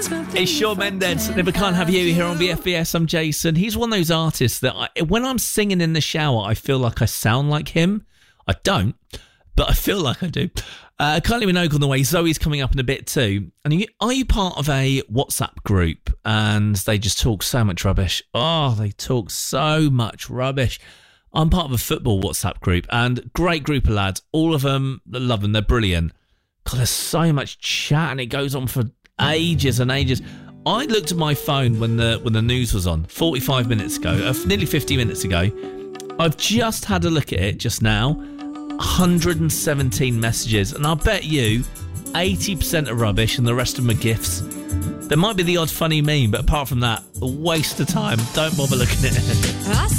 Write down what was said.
It's Shawn Mendes. Never Can't Have You here on BFBS. I'm Jason. He's one of those artists that when I'm singing in the shower, I feel like I sound like him. I don't, but I feel like I do. Kylie Minogue on the way. Zoe's coming up in a bit too. And are you part of a WhatsApp group and they just talk so much rubbish? Oh, they talk so much rubbish. I'm part of a football WhatsApp group and great group of lads. All of them, I love them. They're brilliant. God, there's so much chat and it goes on for ages and ages. I looked at my phone when the news was on 45 minutes ago, nearly 50 minutes ago. I've just had a look at it just now. 117 messages, and I'll bet you 80% are rubbish and the rest of them are gifts. There might be the odd funny meme, but apart from that, a waste of time. Don't bother looking at it.